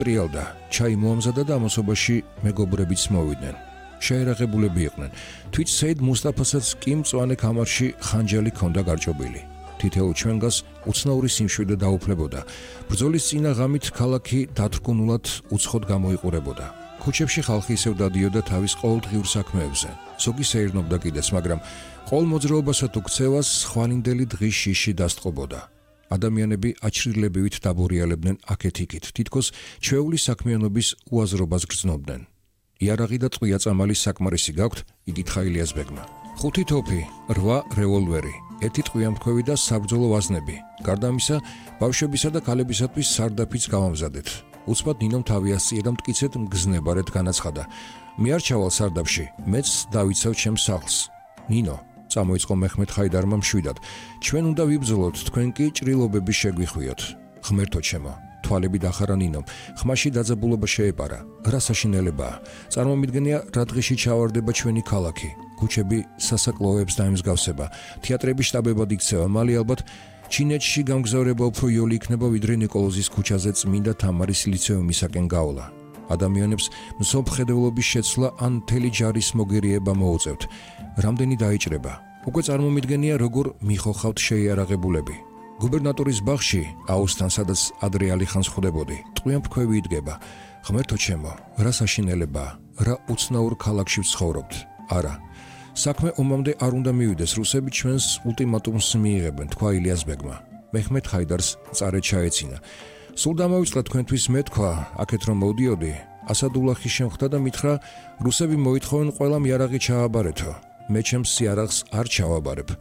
ტრიალდა, ჩაი მოამზადა და ამასობაში მეგობრებიც მოვიდნენ. შეერაღებულები იყვნენ. თვით სეიდ მუსტაფასაც კი მწვანე კამარში ხანჯალი ჰქონდა გარჭობილი. თითოეულ ჩვენგას უცნაური სიმშვიდე დაუფლებოდა. ბრძოლის წინა ღამით ქალაქი დათრგუნულად უცხოდ გამოიყურებოდა. ქუჩებში ხალხი ისევ დადიოდა თავის ყოველდღიურ საქმეებზე. ზოგი სეირნობდა კიდეც, მაგრამ ყოველ მოძრაობასა თუ ქცევას ხვალინდელი დღის შიში დასწყობოდა. ადამიანები აჩრილებივით დაბურიალებდნენ აქეთ-იქით, თითქოს ჩვეული საქმიანობის უაზრობას გრძნობდნენ. იარაღი და წვია წამალი საკმარისი გაქვთ? იკითხა ილიასბეგმა. 5 თოფი, 8 რევოლვერი, 1 ტყვიამფქვევი და საბრძოლო ვაზნები. გარდა ამისა, ბავშვებისა და ქალებისათვის სარდაფიც გავამზადეთ. უცბად ნინომ თავი ასწია და მტკიცედ მგზნებარეთ განაცხადა. მე არ ჩავალ სარდაფში, მეც დავიცავ ჩემს სახლს. ნინო, წამოიწყო მეჰმედ ხაიდარმა მშვიდად. ჩვენ უნდა ვიბრძოლოთ, თქვენ კი ჭრილობების შეგვიხვიოთ. ღმერთო ჩემო, თვალები დახარა ნინომ. ხმაში დაძაბულობა შეეპარა. რა საშინელებაა. წარმომიდგენია, რა დღეში ჩავარდება ჩვენი ქალაქი. ქუჩები სასაკლოოებს დაემსგავსება. თეატრები შტაბებად იქცევა. მალე ალბათ ჩინეთში გამგზავრება უფრო იოლი იქნება, ვიდრე ნიკოლოზის ქუჩაზე წმინდა თამარის ლიცეუმისაკენ გავლა. ადამიანებს მსოფლმხედველობის შეცვლა ან მთელი ჯარის მოგერიება მოუწევთ. რამდენი დაიჭრება. უკვე წარმომიდგენია, როგორ მიხოხავთ შეიარაღებულები. გუბერნატორის ბაღში, აუსთან, სადაც ადრე ალიხანს ხვდებოდი, ტყვიამფქვევი იდგება. ღმერთო ჩემო, რა საშინელებაა, რა უცნაურ ქალაქში ვცხოვრობთ. არა. საქმე ომამდე არ უნდა მივიდეს, რუსები ჩვენს ულტიმატუმს მიიღებენ, თქვა ილიასბეგმა. მეჰმედ ხაიდარს წარე ჩაეცინა. სულ დამოვიწყდა თქვენთვის მე თქვა, აქეთ რომ მოვდიოდი, ასადულახი შემხვდა და მითხრა, რუსები მოითხოვენ ყველამ იარაღი ჩააბარეთო. მე ჩემს იარაღს არ ჩავაბარებ.